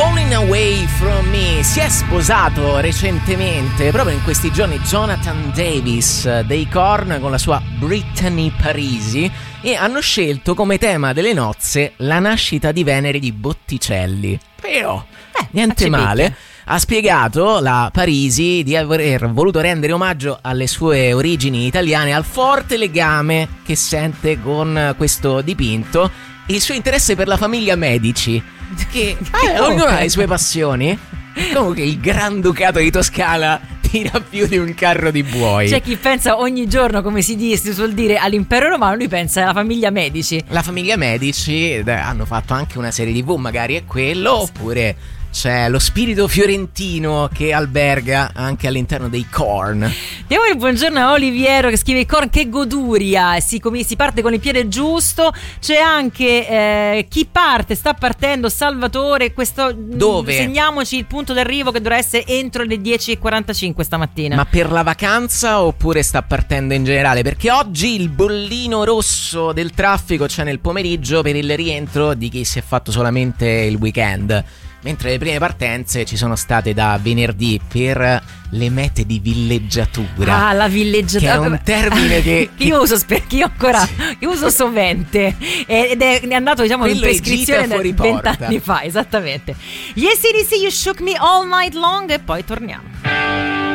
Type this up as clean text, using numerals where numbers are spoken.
Falling Away From Me. Si è sposato recentemente, proprio in questi giorni, Jonathan Davis dei Korn con la sua Brittany Parisi, e hanno scelto come tema delle nozze la nascita di Venere di Botticelli. Però niente male. Ha spiegato la Parisi di aver voluto rendere omaggio alle sue origini italiane, al forte legame che sente con questo dipinto e il suo interesse per la famiglia Medici, che ognuno ha le sue passioni. Comunque il Granducato di Toscana tira più di un carro di buoi. C'è chi pensa ogni giorno, come si suol dire, all'impero romano, lui pensa alla famiglia Medici. La famiglia Medici hanno fatto anche una serie TV, magari è quello, oppure c'è lo spirito fiorentino che alberga anche all'interno dei Korn. Diamo il buongiorno a Oliviero che scrive: Korn, che goduria, si parte con il piede giusto. C'è anche chi sta partendo, Salvatore. Questo dove? Segniamoci il punto d'arrivo, che dovrà essere entro le 10:45 stamattina. Ma per la vacanza oppure sta partendo in generale? Perché oggi il bollino rosso del traffico c'è nel pomeriggio per il rientro di chi si è fatto solamente il weekend, mentre le prime partenze ci sono state da venerdì per le mete di villeggiatura. Ah, la villeggiatura, che è un termine che io uso io uso sovente, ed è andato, diciamo, in prescrizione 20 anni fa, esattamente. Yes, CDC, You Shook Me All Night Long, e poi torniamo.